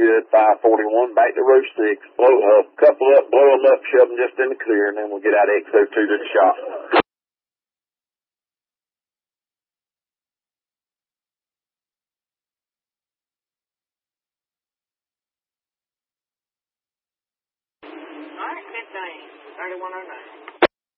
good. 541, back to row 6. Blow a couple up, blow them up, shove them just in the clear, and then we'll get out XO2 to the shop. All right, 15, 3109.